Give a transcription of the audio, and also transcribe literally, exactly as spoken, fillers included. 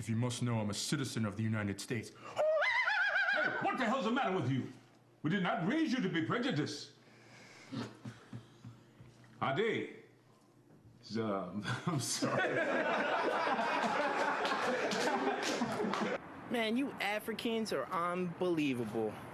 you must know I'm a citizen of the United States. Hey, what the hell's the matter with you? We did not raise you to be prejudiced. Ade. Um, I'm sorry. Man, you Africans are unbelievable.